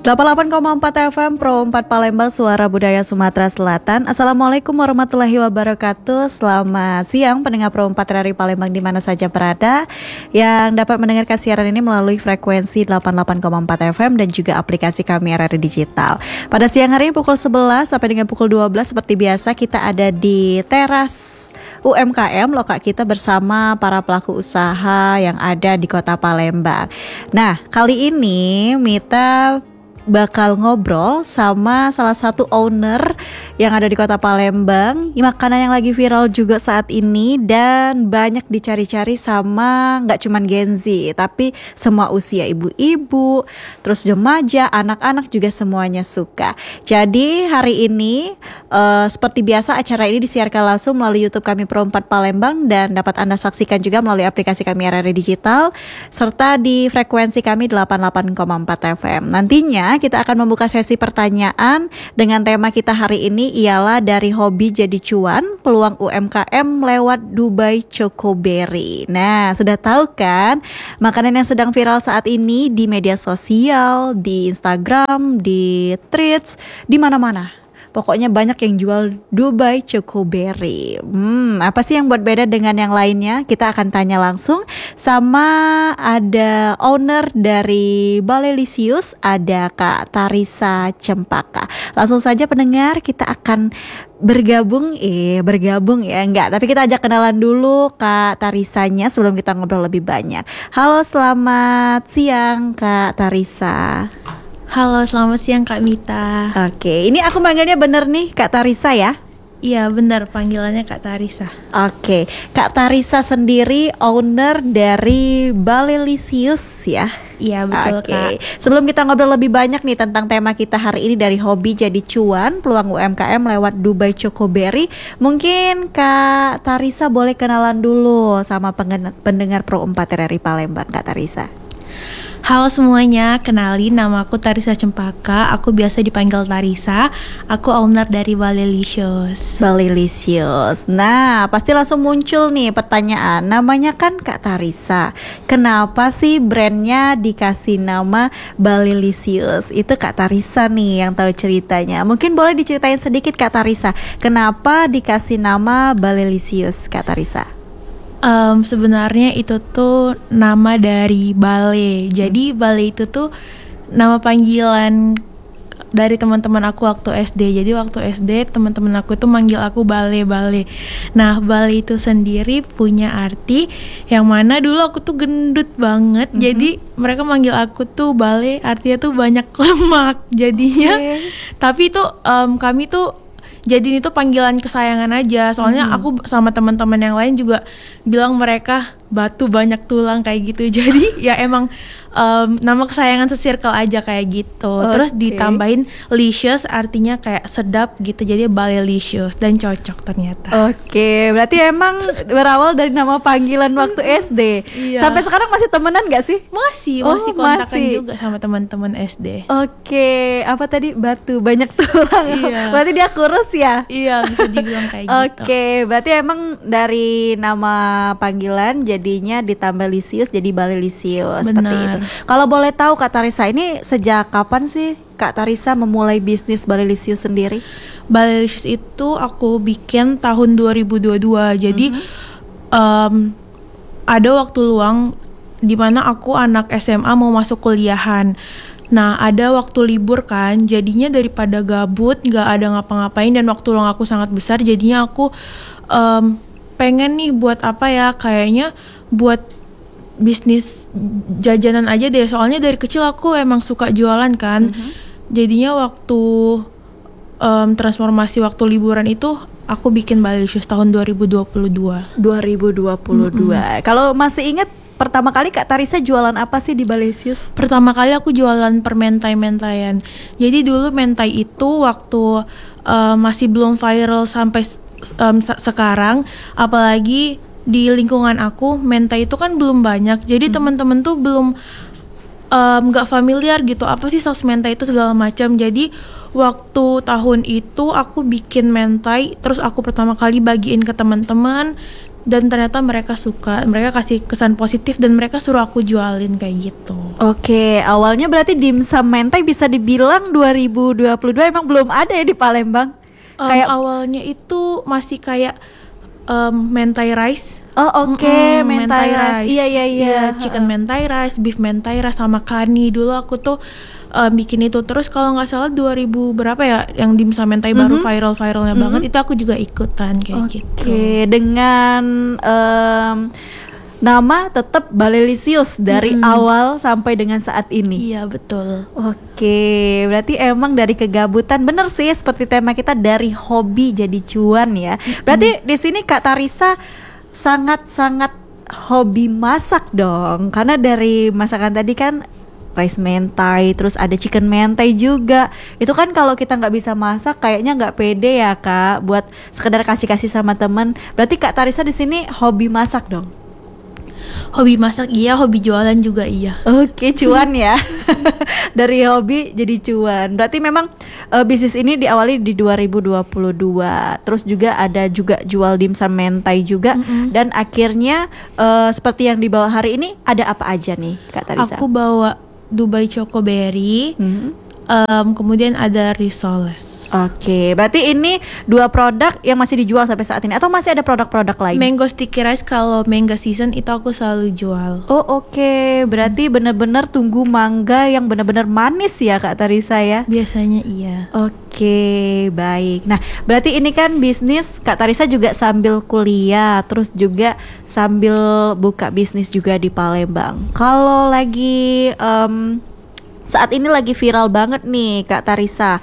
88,4 FM Pro 4 Palembang, Suara Budaya Sumatera Selatan. Assalamualaikum warahmatullahi wabarakatuh. Selamat siang pendengar Pro 4 dari Palembang di mana saja berada, yang dapat mendengarkan siaran ini melalui frekuensi 88,4 FM dan juga aplikasi kami RRI Digital. Pada siang hari pukul 11 sampai dengan pukul 12 seperti biasa kita ada di teras UMKM lokak kita bersama para pelaku usaha yang ada di Kota Palembang. Nah, kali ini Mita bakal ngobrol sama salah satu owner yang ada di Kota Palembang. Makanan yang lagi viral juga saat ini dan banyak dicari-cari sama gak cuman Gen Z, tapi semua usia, ibu-ibu, terus remaja, anak-anak juga semuanya suka. Jadi hari ini seperti biasa acara ini disiarkan langsung melalui YouTube kami Pro 4 Palembang dan dapat Anda saksikan juga melalui aplikasi kami RRI Digital serta di frekuensi kami 88,4 FM. Nantinya kita akan membuka sesi pertanyaan dengan tema kita hari ini ialah dari hobi jadi cuan, peluang UMKM lewat Dubai Chocoberry. Nah, sudah tahu kan makanan yang sedang viral saat ini di media sosial, di Instagram, di Threads, di mana-mana. Pokoknya banyak yang jual Dubai Chocoberry. Apa sih yang buat beda dengan yang lainnya? Kita akan tanya langsung sama ada owner dari Balelisius, ada Kak Tarisa Cempaka. Langsung saja pendengar, kita akan bergabung ya enggak, tapi kita ajak kenalan dulu Kak Tarisanya sebelum kita ngobrol lebih banyak. Halo, selamat siang Kak Tarisa. Halo, selamat siang Kak Mita. Oke, ini aku manggilnya bener nih Kak Tarisa ya? Iya benar, panggilannya Kak Tarisa. Oke, Kak Tarisa sendiri owner dari Balelisius ya? Iya betul Kak. Sebelum kita ngobrol lebih banyak nih tentang tema kita hari ini dari hobi jadi cuan, peluang UMKM lewat Dubai Chocoberry, mungkin Kak Tarisa boleh kenalan dulu sama pendengar Pro 4 RRI Palembang, Kak Tarisa. Halo semuanya, kenalin nama aku Tarisa Cempaka. Aku biasa dipanggil Tarisa. Aku owner dari Balelisius. Nah, pasti langsung muncul nih pertanyaan. Namanya kan Kak Tarisa. Kenapa sih brandnya dikasih nama Balelisius? Itu Kak Tarisa nih yang tahu ceritanya. Mungkin boleh diceritain sedikit Kak Tarisa, kenapa dikasih nama Balelisius, Kak Tarisa? Sebenarnya itu tuh nama dari Bale. Jadi Bale itu tuh nama panggilan dari teman-teman aku waktu SD. Jadi waktu SD teman-teman aku tuh manggil aku Bale. Nah, Bale itu sendiri punya arti yang mana dulu aku tuh gendut banget. Jadi mereka manggil aku tuh Bale, artinya tuh banyak lemak. Jadinya tapi itu kami tuh jadi itu panggilan kesayangan aja. Soalnya aku sama teman-teman yang lain juga bilang mereka batu banyak tulang kayak gitu. Jadi ya emang nama kesayangan se-circle aja kayak gitu. Terus ditambahin licious, artinya kayak sedap gitu. Jadi Balelisius dan cocok ternyata. Berarti emang berawal dari nama panggilan waktu SD. Iya. Sampai sekarang masih temenan gak sih? Masih kontakan juga sama teman-teman SD. Apa tadi, batu banyak tulang? Iya. Berarti dia kurus ya? Iya, bisa dibilang kayak gitu. Berarti emang dari nama panggilan jadinya ditambah lisius jadi Balelisius. Seperti itu. Kalau boleh tahu Kak Tarisa, ini sejak kapan sih Kak Tarisa memulai bisnis Balelisius sendiri? Balelisius itu aku bikin tahun 2022. Jadi ada waktu luang di mana aku anak SMA mau masuk kuliahan. Nah, ada waktu libur kan, jadinya daripada gabut, gak ada ngapa-ngapain dan waktu luang aku sangat besar, jadinya aku pengen nih buat apa ya, kayaknya buat bisnis jajanan aja deh. Soalnya dari kecil aku emang suka jualan kan. Jadinya waktu transformasi waktu liburan itu aku bikin Balelisius tahun 2022. Kalau masih ingat pertama kali Kak Tarisa jualan apa sih di Balelisius? Pertama kali aku jualan permentai-mentaian. Jadi dulu mentai itu waktu masih belum viral sampai sekarang, apalagi di lingkungan aku mentai itu kan belum banyak. Jadi teman-teman tuh belum nggak familiar gitu, apa sih saus mentai itu segala macam. Jadi waktu tahun itu aku bikin mentai, terus aku pertama kali bagiin ke teman-teman dan ternyata mereka suka, mereka kasih kesan positif dan mereka suruh aku jualin kayak gitu. Oke, awalnya berarti dimsum mentai bisa dibilang 2022 emang belum ada ya di Palembang? Awalnya itu masih kayak mentai rice. Oh mentai rice. Iya. Chicken mentai rice, beef mentai rice sama kani. Dulu aku tuh bikin itu. Terus kalau nggak salah 2000 berapa ya, yang dimsum mentai baru viralnya banget, itu aku juga ikutan kayak gitu. Oke, dengan nama tetap Balelisius dari awal sampai dengan saat ini. Iya, betul. Oke, berarti emang dari kegabutan, bener sih seperti tema kita, dari hobi jadi cuan ya. Berarti di sini Kak Tarisa sangat-sangat hobi masak dong. Karena dari masakan tadi kan rice mentai, terus ada chicken mentai juga. Itu kan kalau kita nggak bisa masak kayaknya nggak pede ya Kak, buat sekedar kasih-kasih sama temen. Berarti Kak Tarisa di sini hobi masak dong. Hobi masak iya, hobi jualan juga iya. Oke, cuan ya. Dari hobi jadi cuan. Berarti memang bisnis ini diawali di 2022. Terus juga ada juga jual dimsum mentai juga. Dan akhirnya seperti yang dibawa hari ini, ada apa aja nih Kak Tarisa? Aku bawa Dubai Choco Berry, kemudian ada risoles. Oke, berarti ini 2 produk yang masih dijual sampai saat ini, atau masih ada produk-produk lain? Mango sticky rice kalau mango season itu aku selalu jual. Oh oke, berarti benar-benar tunggu mangga yang benar-benar manis ya Kak Tarisa ya? Biasanya iya. Oke, baik. Nah, berarti ini kan bisnis Kak Tarisa juga sambil kuliah, terus juga sambil buka bisnis juga di Palembang. Kalau lagi saat ini lagi viral banget nih Kak Tarisa,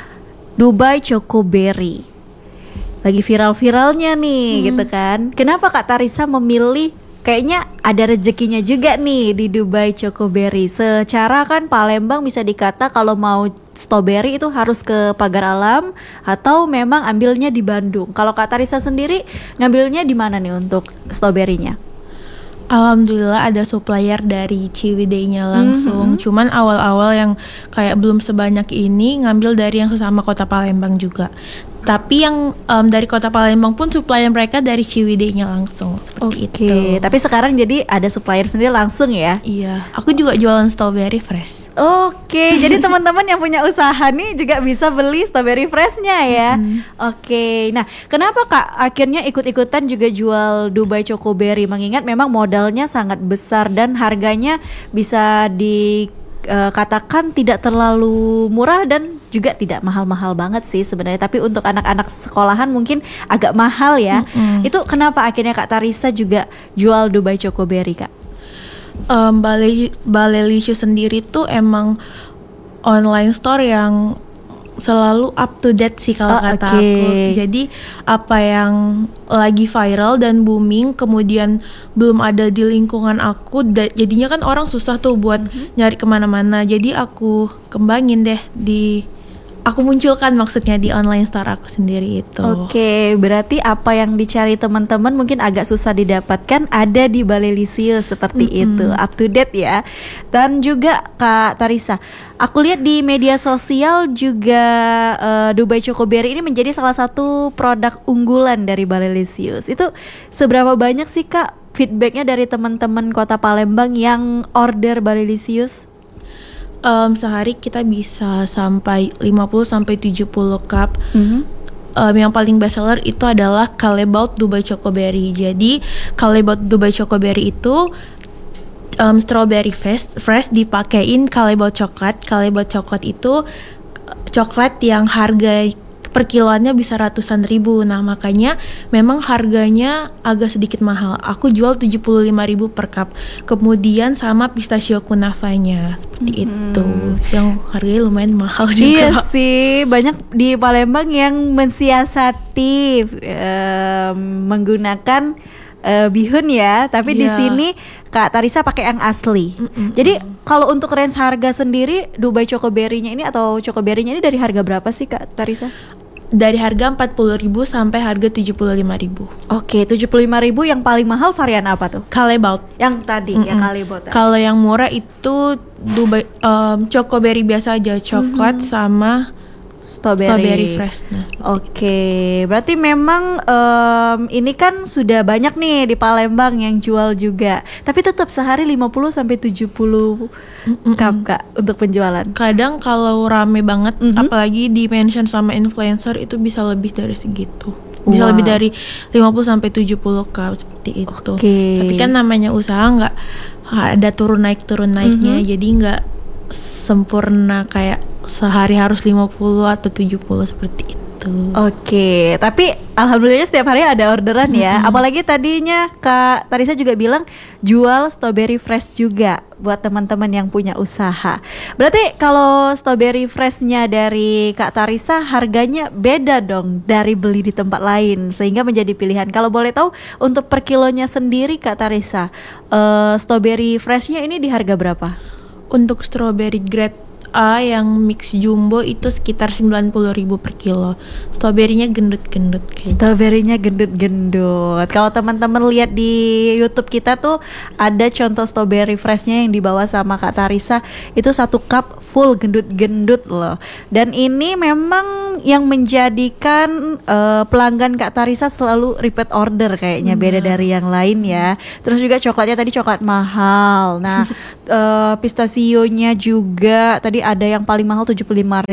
Dubai Choco Berry. Lagi viral-viralnya nih gitu kan. Kenapa Kak Tarisa memilih, kayaknya ada rezekinya juga nih di Dubai Choco Berry. Secara kan Palembang bisa dikata kalau mau strawberry itu harus ke Pagar Alam atau memang ambilnya di Bandung. Kalau Kak Tarisa sendiri ngambilnya di mana nih untuk strawberry-nya? Alhamdulillah ada supplier dari Ciwidey-nya langsung. Cuman awal-awal yang kayak belum sebanyak ini ngambil dari yang sesama kota Palembang juga. Tapi yang dari kota Palembang pun supplier mereka dari Ciwidey-nya langsung, seperti itu. Oke, tapi sekarang jadi ada supplier sendiri langsung ya? Iya, aku juga jualan strawberry fresh. Oke, jadi teman-teman yang punya usaha nih juga bisa beli strawberry freshnya ya. Oke, nah kenapa Kak akhirnya ikut-ikutan juga jual Dubai Choco Berry? Mengingat memang modalnya sangat besar dan harganya bisa dikatakan tidak terlalu murah dan juga tidak mahal-mahal banget sih sebenarnya. Tapi untuk anak-anak sekolahan mungkin agak mahal ya. Itu kenapa akhirnya Kak Tarisa juga jual Dubai Choco Berry Kak? Balelisius sendiri tuh emang online store yang selalu up to date sih kalau kata aku. Jadi apa yang lagi viral dan booming kemudian belum ada di lingkungan aku, jadinya kan orang susah tuh buat nyari kemana-mana. Jadi aku kembangin deh aku munculkan maksudnya di online store aku sendiri itu. Oke, berarti apa yang dicari teman-teman mungkin agak susah didapatkan ada di Balelisius seperti itu, up to date ya. Dan juga Kak Tarisa, aku lihat di media sosial juga Dubai Choco Berry ini menjadi salah satu produk unggulan dari Balelisius. Itu seberapa banyak sih Kak feedbacknya dari teman-teman kota Palembang yang order Balelisius? Sehari kita bisa sampai 50-70 cup. Yang paling best seller itu adalah Kalebaut Dubai Choco Berry. Jadi Kalebaut Dubai Choco Berry itu strawberry fresh dipakein Kalebaut coklat. Kalebaut coklat itu coklat yang harga per kiloannya bisa ratusan ribu. Nah makanya memang harganya agak sedikit mahal. Aku jual 75.000 per cup. Kemudian sama pistachio kunafanya seperti itu, yang harganya lumayan mahal juga. Iya sih, banyak di Palembang yang mensiasati menggunakan bihun ya, tapi di sini Kak Tarisa pakai yang asli. Jadi kalau untuk range harga sendiri Dubai Choco Berry-nya ini atau Choco Berry-nya ini dari harga berapa sih Kak Tarisa? Dari harga 40.000 sampai harga 75.000. Oke, 75.000 yang paling mahal varian apa tuh? Kalebaut. Yang tadi, yang Kalebaut. Kalau yang murah itu Dubai Choco Berry biasa aja, coklat sama Strawberry freshness. Oke, berarti memang ini kan sudah banyak nih di Palembang yang jual juga. Tapi tetap sehari 50 sampai 70 cup Kak untuk penjualan. Kadang kalau rame banget, apalagi di mention sama influencer itu bisa lebih dari segitu. Bisa lebih dari 50 sampai 70 cup seperti itu. Tapi kan namanya usaha nggak ada turun naiknya, jadi nggak sempurna kayak sehari harus 50 atau 70 seperti itu. Oke, tapi alhamdulillah setiap hari ada orderan ya. Apalagi tadinya Kak Tarisa juga bilang jual strawberry fresh juga buat teman-teman yang punya usaha. Berarti kalau strawberry freshnya dari Kak Tarisa harganya beda dong dari beli di tempat lain, sehingga menjadi pilihan. Kalau boleh tahu untuk per kilonya sendiri Kak Tarisa, strawberry freshnya ini di harga berapa? Untuk strawberry grade A yang mix jumbo itu sekitar 90.000 per kilo. Strawberry-nya gendut-gendut kayaknya. Strawberry-nya gendut-gendut. Kalau teman-teman lihat di YouTube kita tuh ada contoh strawberry freshnya yang dibawa sama Kak Tarisa, itu 1 cup full gendut-gendut loh. Dan ini memang yang menjadikan pelanggan Kak Tarisa selalu repeat order kayaknya, beda dari yang lain ya. Terus juga coklatnya tadi coklat mahal. Nah, pistasionya juga tadi ada yang paling mahal 75.000.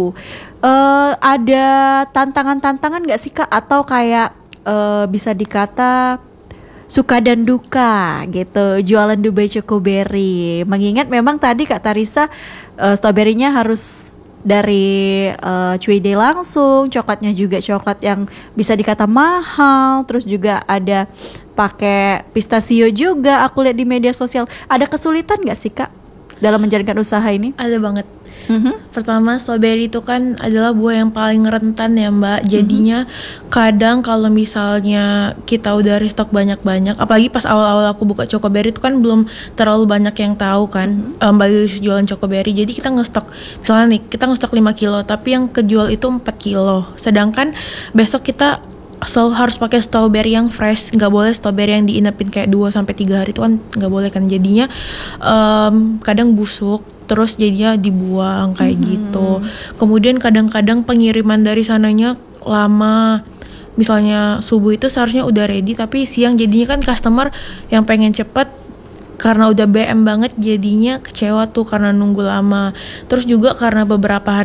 Ada tantangan-tantangan gak sih Kak? Atau kayak bisa dikata suka dan duka gitu jualan Dubai Chocoberry. Mengingat memang tadi Kak Tarisa strawberry-nya harus dari cuy langsung, coklatnya juga coklat yang bisa dikata mahal, terus juga ada pakai pistachio juga. Aku lihat di media sosial. Ada kesulitan gak sih Kak dalam menjalankan usaha ini? Ada banget. Pertama, strawberry itu kan adalah buah yang paling rentan ya Mbak. Jadinya kadang kalau misalnya kita udah restock banyak-banyak, apalagi pas awal-awal aku buka Chocoberry itu kan belum terlalu banyak yang tahu kan Mbak Lilis jualan Chocoberry. Jadi kita ngestok, misalnya nih kita ngestok 5 kilo, tapi yang kejual itu 4 kilo. Sedangkan besok kita selalu harus pakai strawberry yang fresh, nggak boleh strawberry yang diinepin kayak 2-3 hari, itu kan nggak boleh kan. Jadinya kadang busuk, terus jadinya dibuang kayak gitu. Kemudian kadang-kadang pengiriman dari sananya lama. Misalnya subuh itu seharusnya udah ready, tapi siang jadinya kan customer yang pengen cepet karena udah BM banget jadinya kecewa tuh karena nunggu lama. Terus juga karena beberapa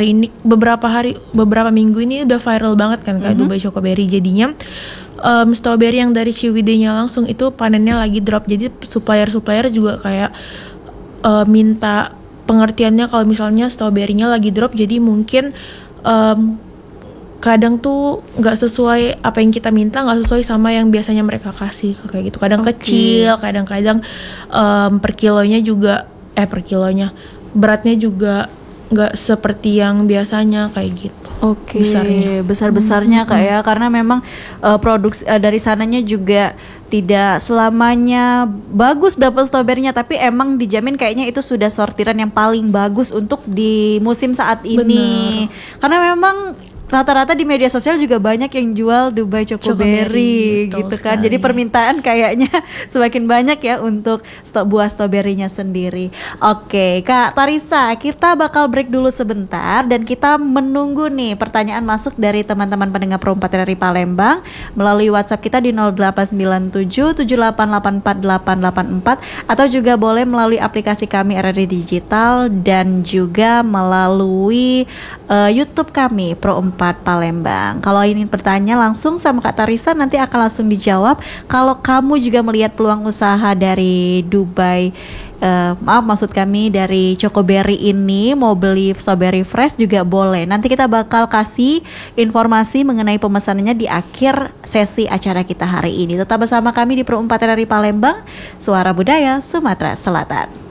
minggu ini udah viral banget kan kayak Dubai Chocoberry, jadinya strawberry yang dari Ciwidey-nya langsung itu panennya lagi drop. Jadi supplier juga kayak minta pengertiannya kalau misalnya strawberry-nya lagi drop, jadi mungkin kadang tuh nggak sesuai apa yang kita minta, nggak sesuai sama yang biasanya mereka kasih kayak gitu. Kadang kecil, kadang-kadang per kilonya beratnya juga nggak seperti yang biasanya kayak gitu. Besar-besarnya Kak ya, karena memang produksi dari sananya juga tidak selamanya bagus dapat strawberry-nya, tapi emang dijamin kayaknya itu sudah sortiran yang paling bagus untuk di musim saat ini. Karena memang rata-rata di media sosial juga banyak yang jual Dubai Chocoberry gitu kan. Jadi permintaan kayaknya semakin banyak ya untuk buah strawberry-nya sendiri. Oke, Kak Tarisa, kita bakal break dulu sebentar dan kita menunggu nih pertanyaan masuk dari teman-teman pendengar Pro 4 dari Palembang melalui WhatsApp kita di 089778848884 atau juga boleh melalui aplikasi kami RRI Digital dan juga melalui YouTube kami Pro 4 Palembang. Kalau ini bertanya langsung sama Kak Tarisa, nanti akan langsung dijawab. Kalau kamu juga melihat peluang usaha dari Dubai, maksud kami dari Chocoberry ini, mau beli strawberry fresh juga boleh. Nanti kita bakal kasih informasi mengenai pemesanannya di akhir sesi acara kita hari ini. Tetap bersama kami di Pro 4 dari Palembang, Suara Budaya Sumatera Selatan.